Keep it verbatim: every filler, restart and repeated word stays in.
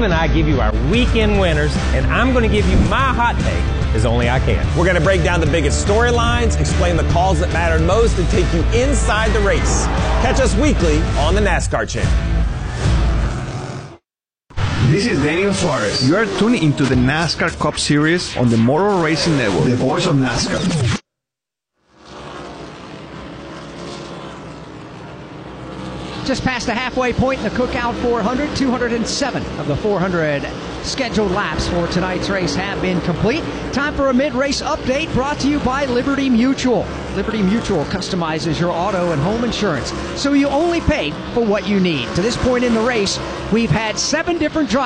Steve and I give you our weekend winners, and I'm going to give you my hot take as only I can. We're going to break down the biggest storylines, explain the calls that mattered most, and take you inside the race. Catch us weekly on the NASCAR Channel. This is Daniel Suarez. You are tuning into the NASCAR Cup Series on the Motor Racing Network, the voice of NASCAR. Just past the halfway point in the Cookout four hundred, two hundred seven of the four hundred scheduled laps for tonight's race have been complete. Time for a mid-race update brought to you by Liberty Mutual. Liberty Mutual customizes your auto and home insurance, so you only pay for what you need. To this point in the race, we've had seven different drivers